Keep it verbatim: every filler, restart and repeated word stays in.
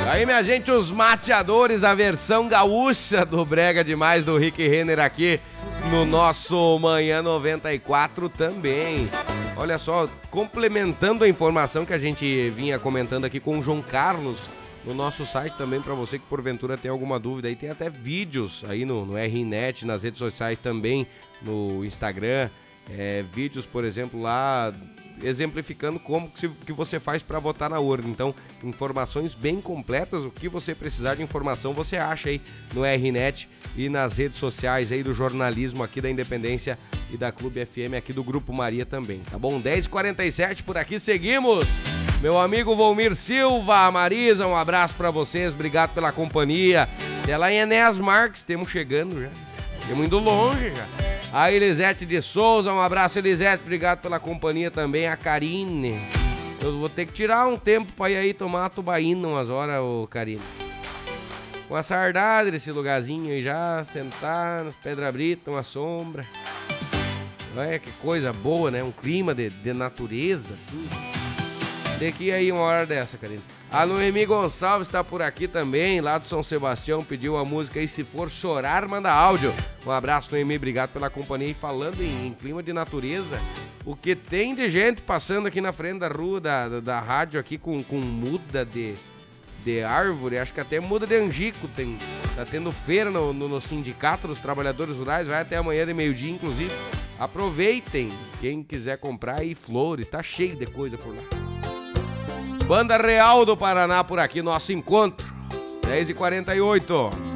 Aí, minha gente, os mateadores, a versão gaúcha do Brega Demais do Rick Renner aqui no nosso Manhã noventa e quatro também. Olha só, complementando a informação que a gente vinha comentando aqui com o João Carlos, no nosso site também, para você que porventura tem alguma dúvida, aí tem até vídeos aí no, no R Net, nas redes sociais também, no Instagram, é, vídeos, por exemplo, lá exemplificando como que, se, que você faz para votar na urna. Então, informações bem completas, o que você precisar de informação você acha aí no R Net e nas redes sociais aí do jornalismo aqui da Independência e da Clube F M aqui do Grupo Maria também, tá bom? dez e quarenta e sete por aqui, seguimos! Meu amigo Volmir Silva, Marisa, um abraço pra vocês, obrigado pela companhia. É lá em Enéas Marques, temos chegando já, temos indo longe já. A Elisete de Souza, um abraço, Elisete, obrigado pela companhia também. A Karine, eu vou ter que tirar um tempo pra ir aí tomar uma tubaína umas horas, ô Karine. Com a saudade desse lugarzinho aí já, sentar nas Pedra Brita, uma sombra. Olha que coisa boa, né? Um clima de, de natureza, assim. Tem que ir aí uma hora dessa, Karine. A Noemi Gonçalves está por aqui também, lá do São Sebastião, pediu a música aí, Se For Chorar, manda áudio. Um abraço, Noemi, obrigado pela companhia. E falando em, em clima de natureza, o que tem de gente passando aqui na frente da rua, da, da, da rádio aqui com, com muda de, de árvore, acho que até muda de angico, tem, tá tendo feira no, no, no Sindicato dos Trabalhadores Rurais, vai até amanhã de meio-dia, inclusive. Aproveitem, quem quiser comprar aí flores, tá cheio de coisa por lá. Banda Real do Paraná por aqui, nosso encontro, dez e quarenta e oito.